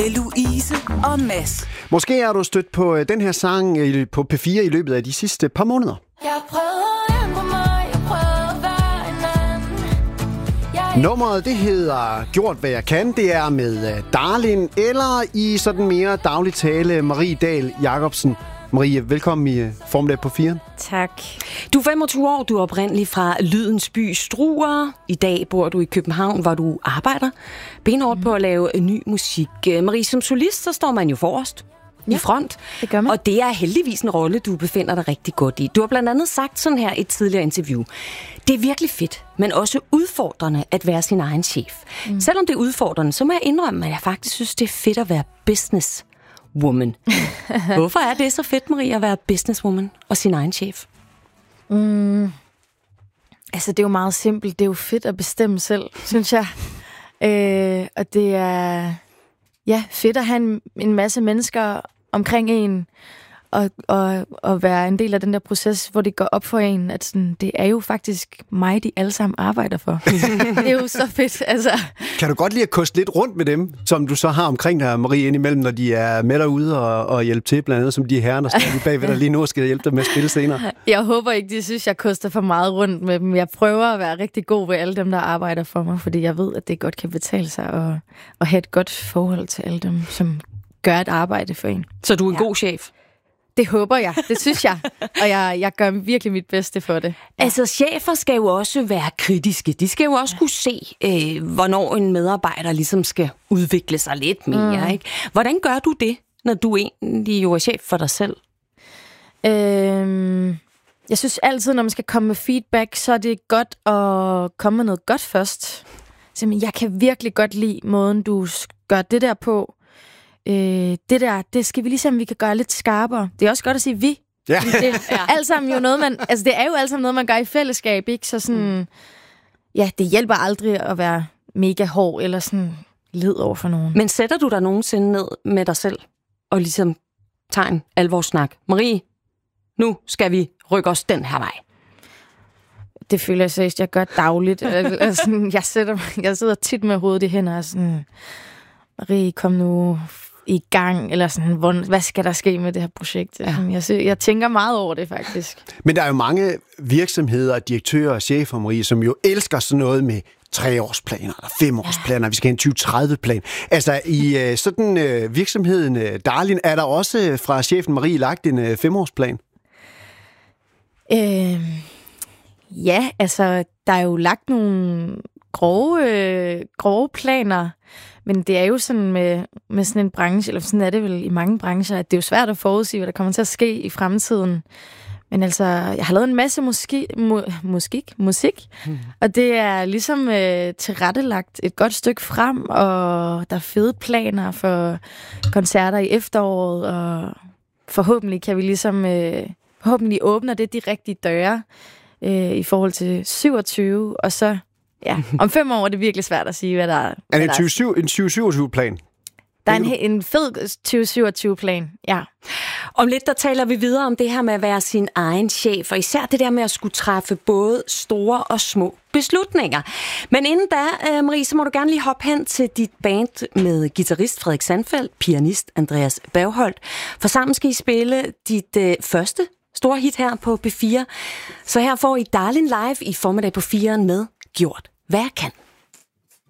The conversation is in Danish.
Louise og Mads. Måske har du stødt på den her sang på P4 i løbet af de sidste par måneder. Jeg prøvede at ændre mig, jeg prøvede at være en anden. Nummeret, det hedder Gjort, hvad jeg kan. Det er med Darlin, eller i sådan mere daglig tale, Marie Dahl Jacobsen. Marie, velkommen i Formiddag på 4. Tak. Du er 25 år, du er oprindelig fra Lydens by Struer. I dag bor du i København, hvor du arbejder benhårdt på at lave ny musik. Marie, som solist, så står man jo forrest i front. Det gør man. Og det er heldigvis en rolle, du befinder dig rigtig godt i. Du har blandt andet sagt sådan her i et tidligere interview. Det er virkelig fedt, men også udfordrende at være sin egen chef. Selvom det er udfordrende, så må jeg indrømme, at jeg faktisk synes, det er fedt at være businesswoman. Hvorfor er det så fedt, Marie, at være businesswoman og sin egen chef? Altså, det er jo meget simpelt. Det er jo fedt at bestemme selv, synes jeg. Og det er fedt at have en masse mennesker omkring en, og være en del af den der proces, hvor det går op for en, at sådan, det er jo faktisk mig, de alle sammen arbejder for. Det er jo så fedt, altså. Kan du godt lide at koste lidt rundt med dem, som du så har omkring dig, Marie, indimellem, når de er med derude og hjælpe til, blandt andet som de herrer, der står bagved dig lige nu og skal hjælpe dig med at spille senere? Jeg håber ikke, de synes, jeg koster for meget rundt med dem. Jeg prøver at være rigtig god ved alle dem, der arbejder for mig, fordi jeg ved, at det godt kan betale sig at have et godt forhold til alle dem, som gør et arbejde for en. Så du er en god chef? Det håber jeg, det synes jeg. Og jeg gør virkelig mit bedste for det. Ja. Altså, chefer skal jo også være kritiske. De skal jo også kunne se, hvornår en medarbejder ligesom skal udvikle sig lidt mere. Ikke? Hvordan gør du det, når du egentlig jo er chef for dig selv? Jeg synes altid, når man skal komme med feedback, så er det godt at komme med noget godt først. Simpelthen, jeg kan virkelig godt lide måden, du gør det der på. Det skal vi lige se, om vi kan gøre lidt skarpere. Det er også godt at sige vi. Ja. Det er alt sammen jo noget, det er jo alt sammen noget, man gør i fællesskab, ikke? Så sådan, det hjælper aldrig at være mega hård eller sådan led over for nogen. Men sætter du dig nogensinde ned med dig selv og ligesom tager en alvorssnak? Marie, nu skal vi rykke os den her vej. Det føler jeg seriøst, jeg gør dagligt. Jeg sidder tit med hovedet i hænder og sådan, Marie, kom nu i gang, eller sådan, hvad skal der ske med det her projekt? Ja. Jeg tænker meget over det, faktisk. Men der er jo mange virksomheder, direktører og chefer, Marie, som jo elsker sådan noget med 3-årsplaner eller 5-årsplaner. Vi skal have en 2030-plan. Altså, i sådan virksomheden Darlin, er der også fra chefen Marie lagt en 5-årsplan? Ja, altså, der er jo lagt nogle grove planer, men det er jo sådan med sådan en branche, eller sådan er det vel i mange brancher, at det er jo svært at forudsige, hvad der kommer til at ske i fremtiden. Men altså, jeg har lavet en masse musik, og det er ligesom tilrettelagt et godt stykke frem, og der er fede planer for koncerter i efteråret, og forhåbentlig kan vi ligesom, forhåbentlig åbner det de rigtige døre i forhold til 27, og så om 5 år er det virkelig svært at sige, hvad der er. Er det en 2027-plan? Der er en fed 2027-plan, ja. Om lidt, der taler vi videre om det her med at være sin egen chef, og især det der med at skulle træffe både store og små beslutninger. Men inden da, Marie, så må du gerne lige hoppe hen til dit band med guitarist Frederik Sandfeldt, pianist Andreas Bergholt. For sammen skal I spille dit første store hit her på P4. Så her får I Darlin live i Formiddag på 4'eren med Gjort, hvad jeg kan.